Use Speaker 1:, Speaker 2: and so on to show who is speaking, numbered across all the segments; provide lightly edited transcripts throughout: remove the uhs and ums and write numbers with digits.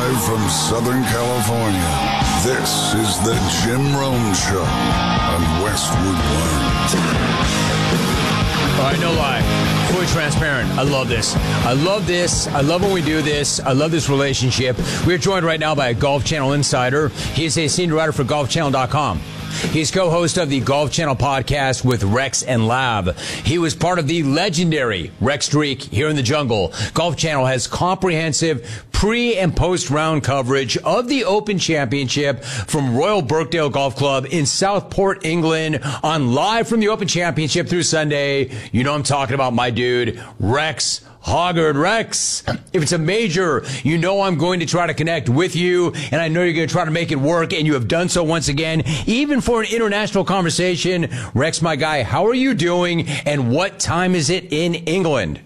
Speaker 1: Live from Southern California, this is the Jim Rome Show on Westwood One.
Speaker 2: All right, no lie. Fully transparent. I love this. I love this. I love when we do this. I love this relationship. We're joined right now by a Golf Channel insider. He's a senior writer for GolfChannel.com. He's co-host of the Golf Channel podcast with Rex and Lav. He was part of the legendary Rex Streak here in the jungle. Golf Channel has comprehensive pre- and post-round coverage of the Open Championship from Royal Birkdale Golf Club in Southport, England, on Live from the Open Championship through Sunday. You know I'm talking about my dude, Rex Hoggard. Rex, if it's a major, you know I'm going to try to connect with you, and I know you're going to try to make it work, and you have done so once again, even for an international conversation. Rex, my guy, how are you doing, and what time is it in England?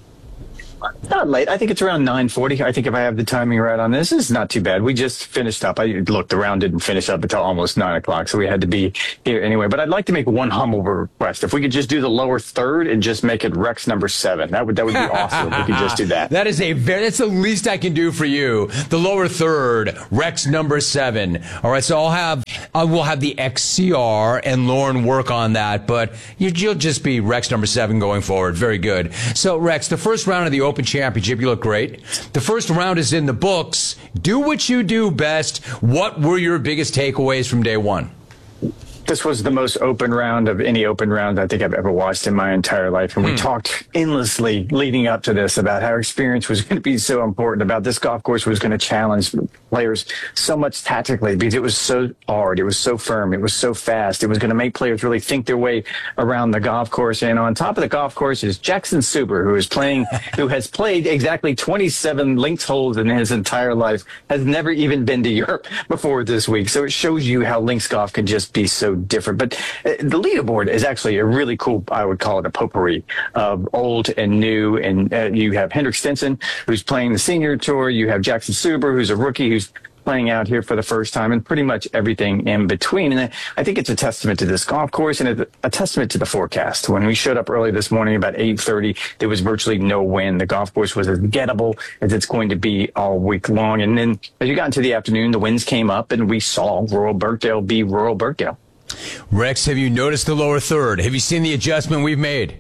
Speaker 3: Not late. I think it's around 9:40. I think if I have the timing right on this, it's not too bad. We just finished up. The round didn't finish up until almost 9 o'clock, so we had to be here anyway. But I'd like to make one humble request. If we could just do the lower third and just make it Rex number 7, that would be awesome. If we could just do that.
Speaker 2: That's the least I can do for you. The lower third, Rex number 7. All right, so we'll have the XCR and Lauren work on that, but you'll just be Rex number 7 going forward. Very good. So Rex, the first round of the Open Championship, you look great. The first round is in the books. Do what you do best. What were your biggest takeaways from day one?
Speaker 3: This was the most open round of any open round I think I've ever watched in my entire life. And we talked endlessly leading up to this about how experience was going to be so important, about this golf course was going to challenge players so much tactically because it was so hard. It was so firm. It was so fast. It was going to make players really think their way around the golf course. And on top of the golf course is Jackson Suber, who has played exactly 27 links holes in his entire life, has never even been to Europe before this week. So it shows you how links golf can just be so different. But the leaderboard is actually a really cool, I would call it a potpourri of old and new. And you have Hendrik Stenson, who's playing the senior tour. You have Jackson Suber, who's a rookie, who's playing out here for the first time, and pretty much everything in between. And I think it's a testament to this golf course and a testament to the forecast. When we showed up early this morning about 8:30, there was virtually no wind. The golf course was as gettable as it's going to be all week long. And then as you got into the afternoon, the winds came up and we saw Royal Birkdale be Royal Birkdale.
Speaker 2: Rex, have you noticed the lower third? Have you seen the adjustment we've made?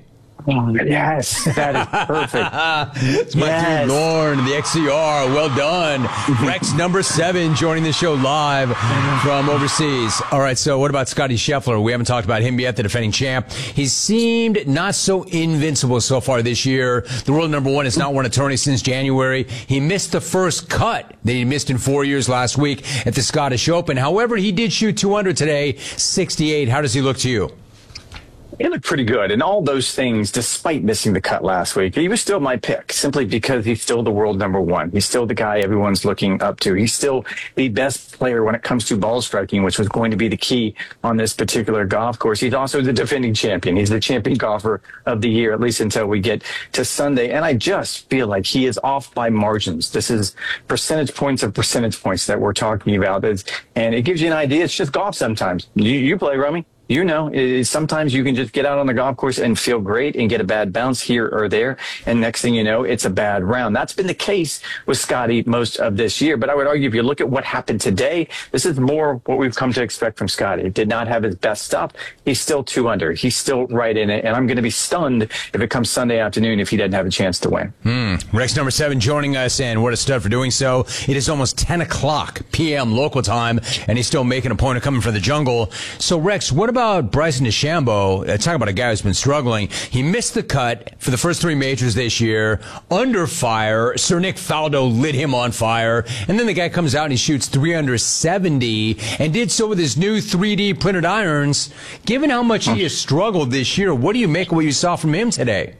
Speaker 3: Yes, that is perfect.
Speaker 2: It's my dude Lorne, the XCR. Well done. Rex number 7 joining the show live from overseas. All right, so what about Scotty Scheffler? We haven't talked about him yet, the defending champ. He's seemed not so invincible so far this year. The world number 1 has not won a tourney since January. He missed the first cut that he missed in 4 years last week at the Scottish Open. However, he did shoot 200 today, 68. How does he look to you?
Speaker 3: He looked pretty good, and all those things, despite missing the cut last week. He was still my pick, simply because he's still the world number 1. He's still the guy everyone's looking up to. He's still the best player when it comes to ball striking, which was going to be the key on this particular golf course. He's also the defending champion. He's the champion golfer of the year, at least until we get to Sunday. And I just feel like he is off by margins. This is percentage points of percentage points that we're talking about. And it gives you an idea. It's just golf sometimes. You play, Rummy. You know, sometimes you can just get out on the golf course and feel great and get a bad bounce here or there. And next thing you know, it's a bad round. That's been the case with Scotty most of this year. But I would argue if you look at what happened today, this is more what we've come to expect from Scotty. He did not have his best stuff. He's still 2 under. He's still right in it. And I'm going to be stunned if it comes Sunday afternoon if he doesn't have a chance to win.
Speaker 2: Rex number 7 joining us, and what a stud for doing so. It is almost 10 o'clock p.m. local time, and he's still making a point of coming from the jungle. So, Rex, what about Bryson DeChambeau? Talk about a guy who's been struggling. He missed the cut for the first 3 majors this year, under fire. Sir Nick Faldo lit him on fire. And then the guy comes out and he shoots 3 under 70 and did so with his new 3D printed irons. Given how much he has struggled this year, what do you make of what you saw from him today?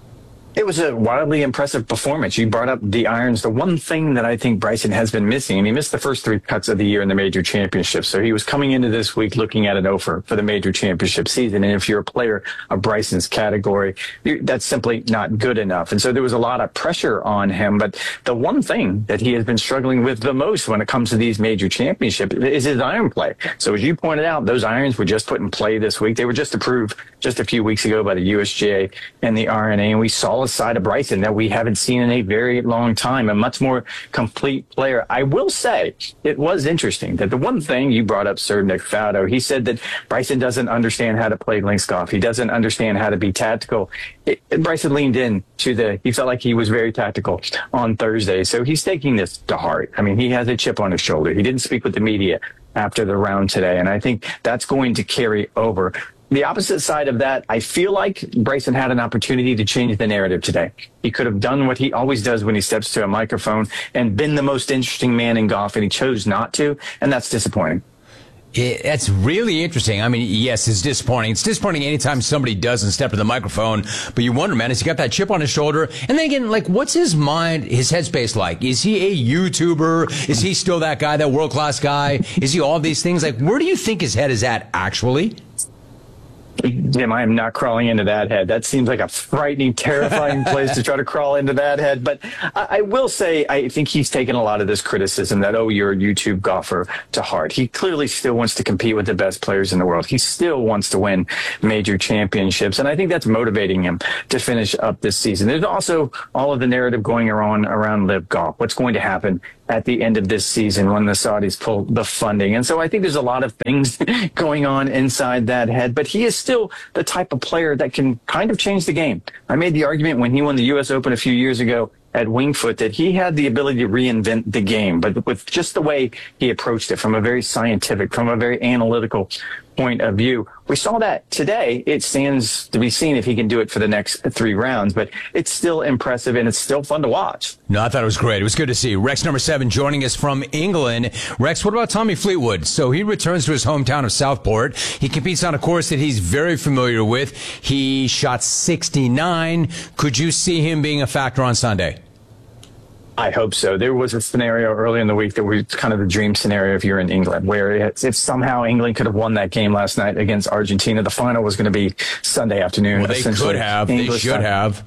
Speaker 3: It was a wildly impressive performance. You brought up the irons. The one thing that I think Bryson has been missing, and he missed the first 3 cuts of the year in the major championship. So he was coming into this week looking at an offer for the major championship season. And if you're a player of Bryson's category, that's simply not good enough. And so there was a lot of pressure on him. But the one thing that he has been struggling with the most when it comes to these major championships is his iron play. So as you pointed out, those irons were just put in play this week. They were just approved just a few weeks ago by the USGA and the R&A. And we saw a side of Bryson that we haven't seen in a very long time, a much more complete player. I will say it was interesting that the one thing you brought up, Sir Nick Faudo, he said that Bryson doesn't understand how to play links golf. He doesn't understand how to be tactical. Bryson leaned in to he felt like he was very tactical on Thursday. So he's taking this to heart. I mean, he has a chip on his shoulder. He didn't speak with the media after the round today. And I think that's going to carry over. The opposite side of that, I feel like Bryson had an opportunity to change the narrative today. He could have done what he always does when he steps to a microphone and been the most interesting man in golf, and he chose not to, and that's disappointing.
Speaker 2: That's really interesting. I mean, yes, it's disappointing. It's disappointing anytime somebody doesn't step to the microphone, but you wonder, man, has he got that chip on his shoulder? And then again, like, what's his mind, his headspace like? Is he a YouTuber? Is he still that guy, that world-class guy? Is he all these things? Like, where do you think his head is at, actually?
Speaker 3: Jim, I am not crawling into that head. That seems like a frightening, terrifying place to try to crawl into that head. But I will say, I think he's taken a lot of this criticism that, oh, you're a YouTube golfer, to heart. He clearly still wants to compete with the best players in the world. He still wants to win major championships. And I think that's motivating him to finish up this season. There's also all of the narrative going around Live Golf. What's going to happen at the end of this season when the Saudis pull the funding. And so I think there's a lot of things going on inside that head, but he is still the type of player that can kind of change the game. I made the argument when he won the U.S. Open a few years ago at Winged Foot that he had the ability to reinvent the game, but with just the way he approached it from a very scientific, from a very analytical point of view. We saw that today. It stands to be seen if he can do it for the next 3 rounds, but it's still impressive and it's still fun to watch.
Speaker 2: No, I thought it was great. It was good to see. Rex number 7 joining us from England. Rex, what about Tommy Fleetwood? So he returns to his hometown of Southport. He competes on a course that he's very familiar with. He shot 69. Could you see him being a factor on Sunday?
Speaker 3: I hope so. There was a scenario early in the week that was kind of the dream scenario if you're in England, where if somehow England could have won that game last night against Argentina, the final was going to be Sunday afternoon.
Speaker 2: Well, they could have. They should have.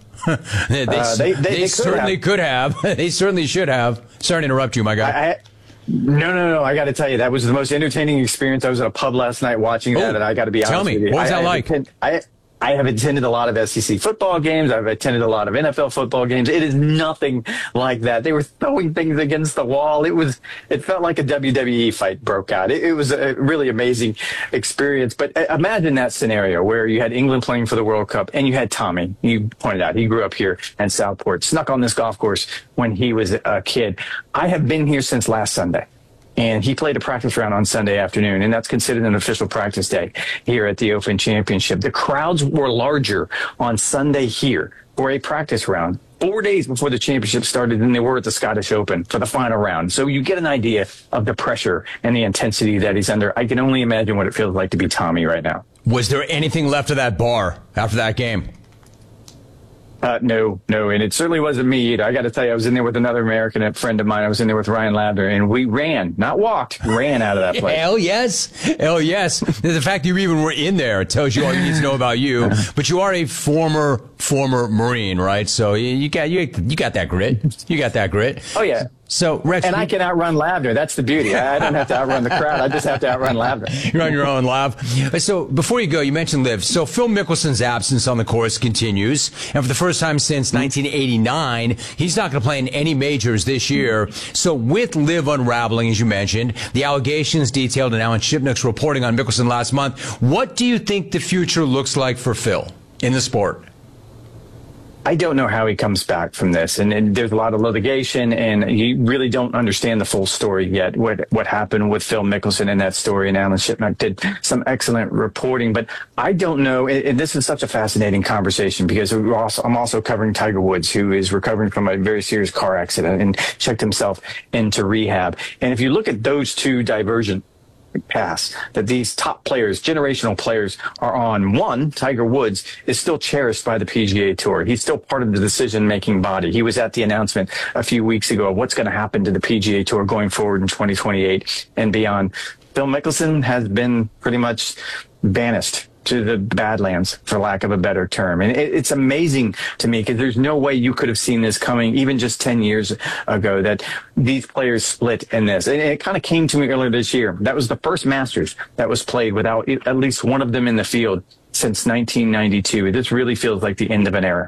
Speaker 2: They certainly could have. They certainly should have. Sorry to interrupt you, my guy.
Speaker 3: No. I got to tell you, that was the most entertaining experience. I was at a pub last night watching that, and I got to be honest with you.
Speaker 2: Tell me, what was that like?
Speaker 3: I have attended a lot of SEC football games. I've attended a lot of NFL football games. It is nothing like that. They were throwing things against the wall. It felt like a WWE fight broke out. It was a really amazing experience. But imagine that scenario where you had England playing for the World Cup and you had Tommy. You pointed out he grew up here in Southport, snuck on this golf course when he was a kid. I have been here since last Sunday. And he played a practice round on Sunday afternoon, and that's considered an official practice day here at the Open Championship. The crowds were larger on Sunday here for a practice round 4 days before the championship started than they were at the Scottish Open for the final round. So you get an idea of the pressure and the intensity that he's under. I can only imagine what it feels like to be Tommy right now.
Speaker 2: Was there anything left of that bar after that game?
Speaker 3: No, and it certainly wasn't me either. I got to tell you, I was in there with another American friend of mine. I was in there with Ryan Lavner, and we ran, not walked, ran out of that place.
Speaker 2: Hell yes. The fact you even were in there tells you all you need to know about you. But you are a former Marine, right? So you got that grit. You got that grit.
Speaker 3: Oh yeah.
Speaker 2: So, Rex,
Speaker 3: and I can outrun Lavner. That's the beauty. I don't have to outrun the crowd. I just have to outrun Lavner.
Speaker 2: You're on your own, Lav. So, before you go, you mentioned Liv. So, Phil Mickelson's absence on the course continues. And for the first time since 1989, he's not going to play in any majors this year. So, with Liv unraveling, as you mentioned, the allegations detailed in Alan Shipnuck's reporting on Mickelson last month, what do you think the future looks like for Phil in the sport?
Speaker 3: I don't know how he comes back from this, and there's a lot of litigation, and you really don't understand the full story yet. What happened with Phil Mickelson in that story, and Alan Shipnuck did some excellent reporting, but I don't know. And this is such a fascinating conversation because I'm also covering Tiger Woods, who is recovering from a very serious car accident and checked himself into rehab. And if you look at those two divergent pass that these top players, generational players, are on. One, Tiger Woods is still cherished by the PGA Tour. He's still part of the decision-making body. He was at the announcement a few weeks ago of what's going to happen to the PGA Tour going forward in 2028 and beyond. Phil Mickelson has been pretty much banished to the Badlands, for lack of a better term. And it's amazing to me because there's no way you could have seen this coming even just 10 years ago, that these players split in this. And it kind of came to me earlier this year. That was the first Masters that was played without at least one of them in the field since 1992. This really feels like the end of an era.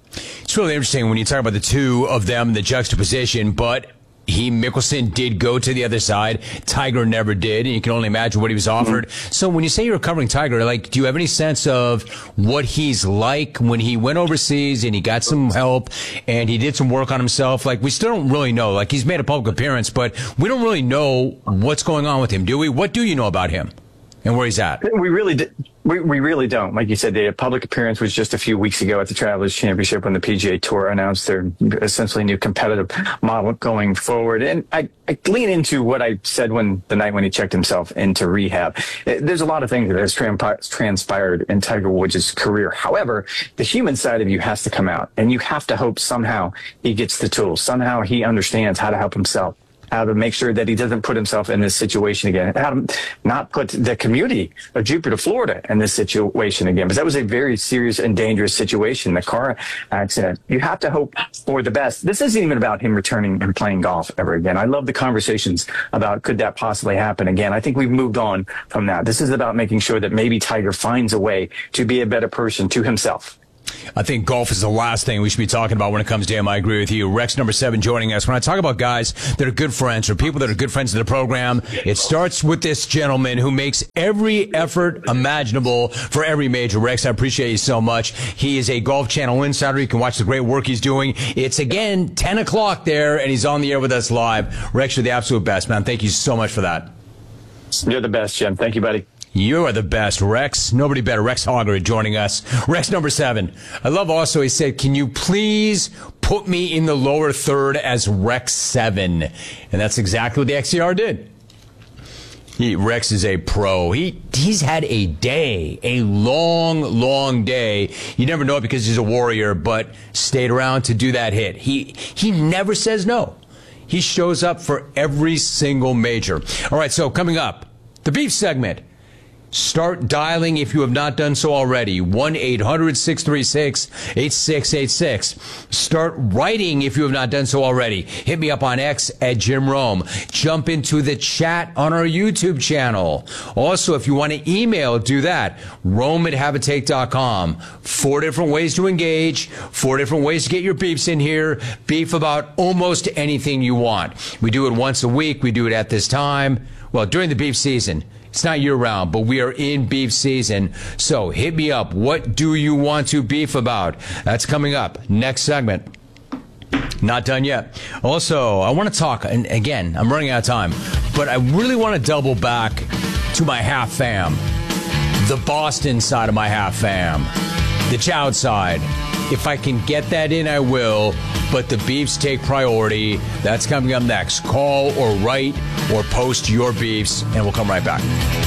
Speaker 2: It's really interesting when you talk about the two of them, the juxtaposition, but Mickelson did go to the other side. Tiger never did, and you can only imagine what he was offered. So when you say you're covering Tiger, like, do you have any sense of what he's like when he went overseas and he got some help and he did some work on himself? Like, we still don't really know. Like, he's made a public appearance, but we don't really know what's going on with him, do we? What do you know about him and where he's at?
Speaker 3: We really don't. Like you said, the public appearance was just a few weeks ago at the Travelers Championship when the PGA Tour announced their essentially new competitive model going forward. And I lean into what I said the night when he checked himself into rehab. There's a lot of things that has transpired in Tiger Woods' career. However, the human side of you has to come out, and you have to hope somehow he gets the tools. Somehow he understands how to help himself, how to make sure that he doesn't put himself in this situation again, how to not put the community of Jupiter, Florida in this situation again, because that was a very serious and dangerous situation, the car accident. You have to hope for the best. This isn't even about him returning and playing golf ever again. I love the conversations about could that possibly happen again. I think we've moved on from that. This is about making sure that maybe Tiger finds a way to be a better person to himself.
Speaker 2: I think golf is the last thing we should be talking about when it comes to him. I agree with you. Rex number 7 joining us. When I talk about guys that are good friends or people that are good friends of the program, it starts with this gentleman who makes every effort imaginable for every major. Rex, I appreciate you so much. He is a Golf Channel insider. You can watch the great work he's doing. It's, again, 10 o'clock there, and he's on the air with us live. Rex, you're the absolute best, man. Thank you so much for that.
Speaker 3: You're the best, Jim. Thank you, buddy.
Speaker 2: You are the best, Rex. Nobody better. Rex Hogger joining us. Rex number 7. I love also he said, can you please put me in the lower third as Rex 7? And that's exactly what the XCR did. Rex is a pro. He's had a day, a long day. You never know it because he's a warrior, but stayed around to do that hit. He never says no. He shows up for every single major. All right, so coming up, the beef segment. Start dialing if you have not done so already. 1-800-636-8686. Start writing if you have not done so already. Hit me up on X at Jim Rome. Jump into the chat on our YouTube channel. Also, if you want to email, do that. Rome@haveatake.com. 4 different ways to engage. 4 different ways to get your beefs in here. Beef about almost anything you want. We do it once a week. We do it at this time. Well, during the beef season. It's not year-round, but we are in beef season. So hit me up. What do you want to beef about? That's coming up. Next segment. Not done yet. Also, I want to talk, and again, I'm running out of time, but I really want to double back to my half fam. The Boston side of my half fam. The Chowd side. If I can get that in, I will. But the beefs take priority. That's coming up next. Call or write or post your beefs, and we'll come right back.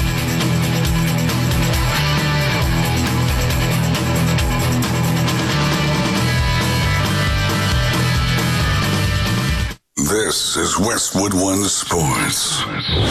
Speaker 1: This is Westwood One Sports.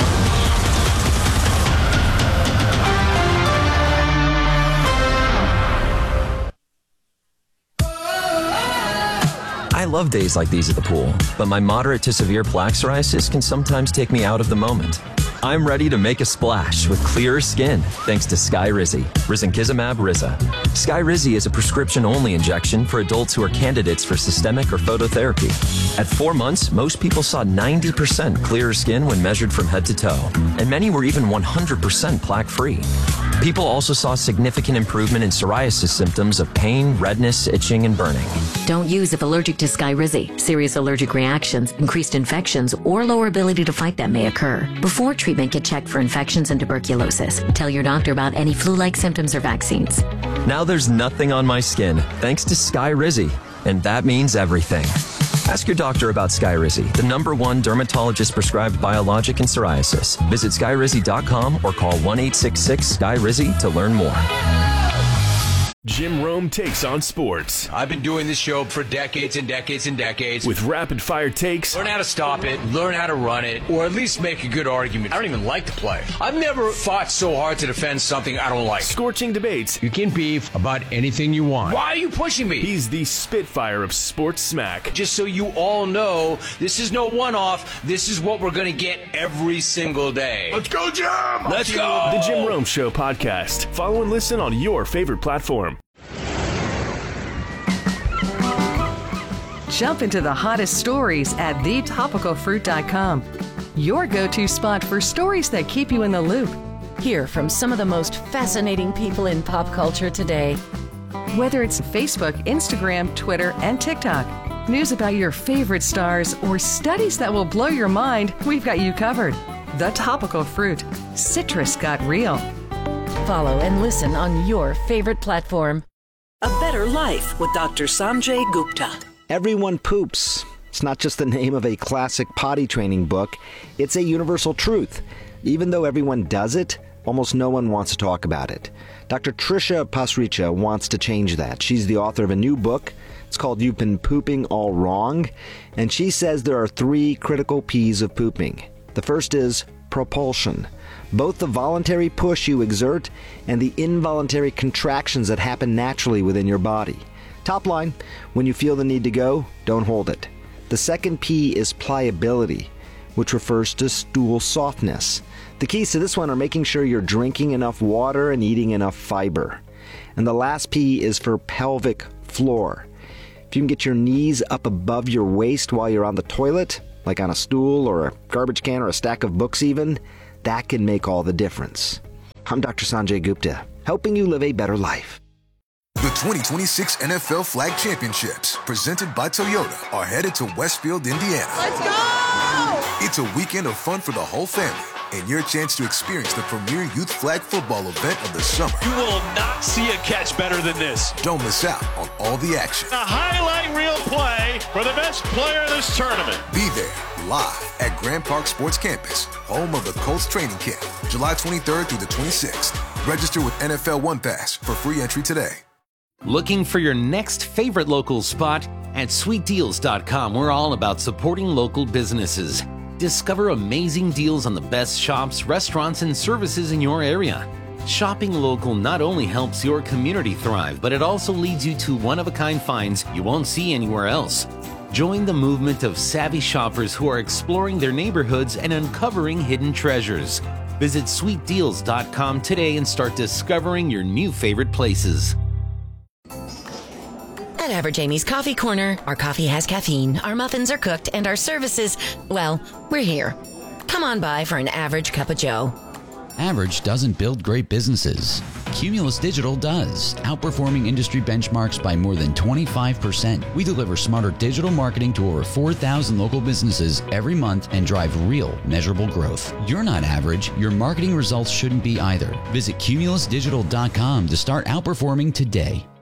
Speaker 4: I love days like these at the pool, but my moderate to severe plaque psoriasis can sometimes take me out of the moment. I'm ready to make a splash with clearer skin thanks to Skyrizi, risankizumab Riza. Skyrizi is a prescription-only injection for adults who are candidates for systemic or phototherapy. At 4 months, most people saw 90% clearer skin when measured from head to toe, and many were even 100% plaque-free. People also saw significant improvement in psoriasis symptoms of pain, redness, itching, and burning.
Speaker 5: Don't use if allergic to Skyrizi. Serious allergic reactions, increased infections, or lower ability to fight them may occur. Before treatment, get checked for infections and tuberculosis. Tell your doctor about any flu-like symptoms or vaccines.
Speaker 4: Now there's nothing on my skin thanks to Skyrizi, and that means everything. Ask your doctor about Skyrizi, the #1 dermatologist-prescribed biologic in psoriasis. Visit Skyrizi.com or call 1-866-SKY-RIZZI to learn more.
Speaker 6: Jim Rome takes on sports.
Speaker 2: I've been doing this show for decades and decades and decades.
Speaker 6: With rapid-fire takes.
Speaker 2: Learn how to stop it, learn how to run it, or at least make a good argument. I don't even like to play. I've never fought so hard to defend something I don't like.
Speaker 6: Scorching debates.
Speaker 2: You can beef about anything you want. Why are you pushing me?
Speaker 6: He's the Spitfire of sports smack.
Speaker 2: Just so you all know, this is no one-off. This is what we're going to get every single day.
Speaker 1: Let's go, Jim!
Speaker 2: Let's go!
Speaker 6: The Jim Rome Show podcast. Follow and listen on your favorite platform.
Speaker 7: Jump into the hottest stories at thetopicalfruit.com. Your go-to spot for stories that keep you in the loop.
Speaker 8: Hear from some of the most fascinating people in pop culture today.
Speaker 7: Whether it's Facebook, Instagram, Twitter, and TikTok, news about your favorite stars, or studies that will blow your mind, we've got you covered. The Topical Fruit. Citrus got real.
Speaker 8: Follow and listen on your favorite platform.
Speaker 9: A Better Life with Dr. Sanjay Gupta.
Speaker 10: Everyone poops. It's not just the name of a classic potty training book. It's a universal truth. Even though everyone does it, almost no one wants to talk about it. Dr. Trisha Pasricha wants to change that. She's the author of a new book. It's called You've Been Pooping All Wrong. And she says there are 3 critical P's of pooping. The first is propulsion. Both the voluntary push you exert and the involuntary contractions that happen naturally within your body. Top line, when you feel the need to go, don't hold it. The second P is pliability, which refers to stool softness. The keys to this one are making sure you're drinking enough water and eating enough fiber. And the last P is for pelvic floor. If you can get your knees up above your waist while you're on the toilet, like on a stool or a garbage can or a stack of books even, that can make all the difference. I'm Dr. Sanjay Gupta, helping you live a better life.
Speaker 11: The 2026 NFL Flag Championships, presented by Toyota, are headed to Westfield, Indiana.
Speaker 12: Let's go!
Speaker 11: It's a weekend of fun for the whole family and your chance to experience the premier youth flag football event of the summer.
Speaker 13: You will not see a catch better than this.
Speaker 11: Don't miss out on all the action.
Speaker 13: A highlight reel play for the best player in this tournament.
Speaker 11: Be there live at Grand Park Sports Campus, home of the Colts training camp, July 23rd through the 26th. Register with NFL One Pass for free entry today.
Speaker 14: Looking for your next favorite local spot? At sweetdeals.com, we're all about supporting local businesses. Discover amazing deals on the best shops, restaurants, and services in your area. Shopping local not only helps your community thrive, but it also leads you to one-of-a-kind finds you won't see anywhere else. Join the movement of savvy shoppers who are exploring their neighborhoods and uncovering hidden treasures. Visit sweetdeals.com today and start discovering your new favorite places.
Speaker 15: At Average Amy's Coffee Corner, our coffee has caffeine, our muffins are cooked, and our services, well, we're here. Come on by for an average cup of joe.
Speaker 16: Average doesn't build great businesses. Cumulus Digital does, outperforming industry benchmarks by more than 25%. We deliver smarter digital marketing to over 4,000 local businesses every month and drive real, measurable growth. You're not average. Your marketing results shouldn't be either. Visit cumulusdigital.com to start outperforming today.